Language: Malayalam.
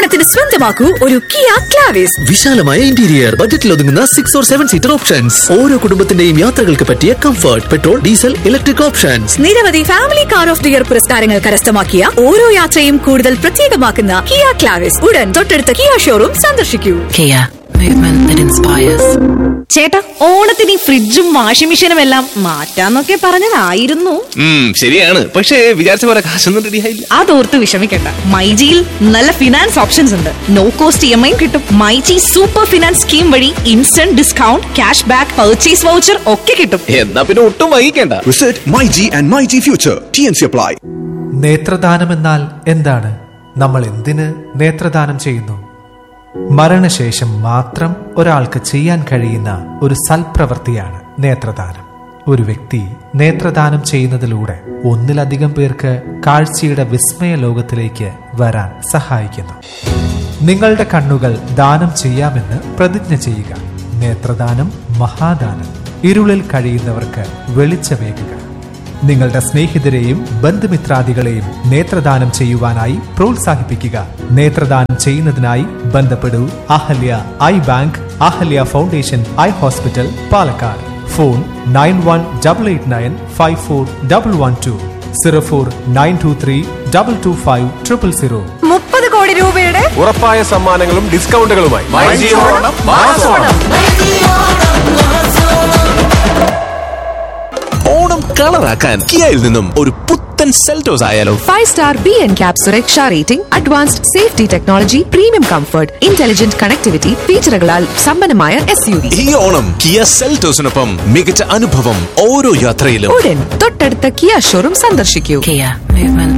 ഓണത്തിന് സ്വന്തമാക്കൂ ഒരു കിയ ക്ലാവിസ്. വിശാലമായ ഇന്റീരിയർ, ബജറ്റിൽ ഒതുങ്ങുന്ന 6 or 7 സീറ്റർ ഓപ്ഷൻസ്, ഓരോ കുടുംബത്തിന്റെയും യാത്രകൾക്ക് പറ്റിയ comfort, petrol, diesel, electric options. നിരവധി family car of the year പുരസ്കാരങ്ങൾ കരസ്ഥമാക്കിയ ഓരോ യാത്രയും കൂടുതൽ പ്രത്യേകമാക്കുന്ന കിയ ക്ലാവിസ് ഉടൻ തൊട്ടടുത്ത കിയ ഷോറൂം സന്ദർശിക്കൂ. Kia, movement that inspires. ചേട്ടാ, ഓണത്തിന് ഈ ഫ്രിഡ്ജും വാഷിംഗ് മെഷീനും എല്ലാം മാറ്റാന്നൊക്കെ പറഞ്ഞതായിരുന്നു. ശരിയാണ്, പക്ഷേ വിചാരിച്ച പോലെ കാശൊന്നും റെഡിയായില്ല. അതോർത്ത് വിഷമിക്കണ്ട. മൈജിയിൽ നല്ല ഫിനാൻസ് ഓപ്ഷൻസ് ഉണ്ട്. നോ കോസ്റ്റ് EMI കിട്ടും. മൈജി സൂപ്പർ ഫിനാൻസ് സ്കീം വഴി instant discount, cash back, purchase voucher ഒക്കെ കിട്ടും. എന്നാ പിന്നെ ഒട്ടും വൈകിക്കേണ്ട. Visit MyG and MyG Future. TNC apply. നേത്രദാനം എന്നാൽ എന്താണ്? നമ്മൾ എന്തിന് നേത്രദാനം ചെയ്യുന്നു? മരണശേഷം മാത്രം ഒരാൾക്ക് ചെയ്യാൻ കഴിയുന്ന ഒരു സൽപ്രവൃത്തിയാണ് നേത്രദാനം. ഒരു വ്യക്തി നേത്രദാനം ചെയ്യുന്നതിലൂടെ ഒന്നിലധികം പേർക്ക് കാഴ്ചയുടെ വിസ്മയ ലോകത്തിലേക്ക് വരാൻ സഹായിക്കുന്നു. നിങ്ങളുടെ കണ്ണുകൾ ദാനം ചെയ്യാമെന്ന് പ്രതിജ്ഞ ചെയ്യുക. നേത്രദാനം മഹാദാനം. ഇരുളിൽ കഴിയുന്നവർക്ക് വെളിച്ചമേകുക. നിങ്ങളുടെ സ്നേഹിതരെയും ബന്ധുമിത്രാദികളെയും നേത്രദാനം ചെയ്യുവാനായി പ്രോത്സാഹിപ്പിക്കുക. നേത്രദാനം ചെയ്യുന്നതിനായി ബന്ധപ്പെടൂ Ahalya I bank, Ahalya foundation eye hospital, Palakkad. Phone 9188954112, 0492322500. 30 കോടി രൂപയുടെ ഉറപ്പായ സമ്മാനങ്ങളും ഡിസ്കൗണ്ടുകളുമായി ഓണം കളറാക്കാൻ കിയയിൽ നിന്നും ഒരു പുത്തൻ സെൽറ്റോസ് ആയാലോ. 5-star B&CAP സുരക്ഷാ rating, advanced safety technology, premium comfort, intelligent connectivity ഫീച്ചറുകളാൽ സമ്പന്നമായ SUV. ഈ ഓണം കിയ സെൽറ്റോസിനൊപ്പം മികച്ച അനുഭവം ഓരോ യാത്രയിലും. ഉടൻ തൊട്ടടുത്ത കിയ ഷോറൂം സന്ദർശിക്കൂ. Kia, movement